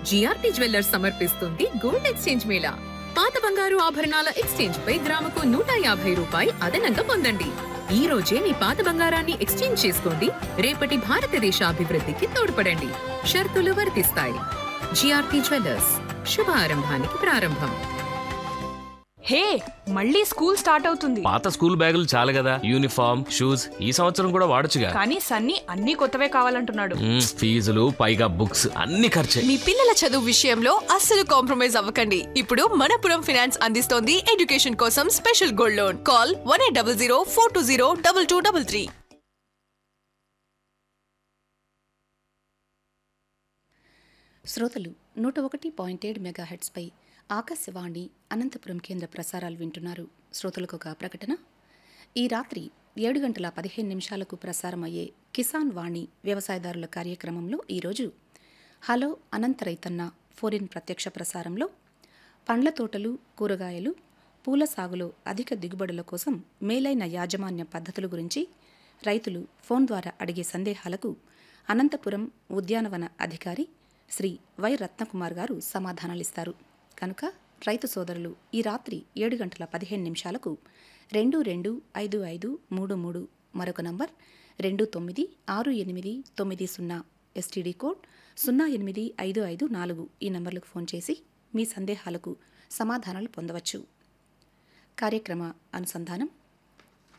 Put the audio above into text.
GRT jewellers సమర్పిస్తుంది gold exchange Mela. పాత బంగారు ఆభరణాల ఎక్స్చేంజ్ పై గ్రాముకు 150 రూపాయి అదనంగా పొందండి. ఈ రోజే మీ పాత బంగారాన్ని ఎక్స్చేంజ్ చేసుకోండి, రేపటి భారతదేశ అభివృద్ధికి తోడ్పడండి. షరతులు వర్తిస్తాయి. జిఆర్టీ జ్యువెల్లర్స్, శుభారంభానికి ప్రారంభం. హే, మళ్ళీ స్కూల్ స్టార్ట్ అవుతుంది. పాత స్కూల్ బ్యాగులు చాలు కదా, యూనిఫామ్ షూస్ ఈ సంవత్సరం కూడా వాడొచ్చుగా. కానీ సన్నీ అన్ని కొత్తవే కావాలంటున్నాడు. ఫీజులు పైగా బుక్స్ అన్ని ఖర్చే. మీ పిల్లల చదువు విషయంలో అస్సలు కాంప్రమైజ్ అవ్వకండి. ఇప్పుడు మనపురం ఫైనాన్స్ అందిస్తోంది ఎడ్యుకేషన్ కోసం స్పెషల్ గోల్డ్ లోన్. కాల్ 1800 420 2233. శ్రోతలు 101.7 మెగాహెర్ట్జ్ పై ఆకాశవాణి అనంతపురం కేంద్ర ప్రసారాలు వింటున్నారు. శ్రోతలకు ఒక ప్రకటన. ఈ రాత్రి 7:15 ప్రసారమయ్యే కిసాన్ వాణి వ్యవసాయదారుల కార్యక్రమంలో ఈరోజు హలో అనంత రైతన్న ఫోరిన్ ప్రత్యక్ష ప్రసారంలో పండ్ల తోటలు, కూరగాయలు, పూల సాగులో అధిక దిగుబడుల కోసం మేలైన యాజమాన్య పద్ధతుల గురించి రైతులు ఫోన్ ద్వారా అడిగే సందేహాలకు అనంతపురం ఉద్యానవన అధికారి శ్రీ వై రత్నకుమార్ గారు సమాధానాలిస్తారు. కనుక రైతు సోదరులు ఈ రాత్రి 7:15 225533 మరొక నంబర్ 296890 ఎస్టీడీ కోడ్ 08554 ఈ నంబర్లకు ఫోన్ చేసి మీ సందేహాలకు సమాధానాలు పొందవచ్చు. కార్యక్రమ అనుసంధానం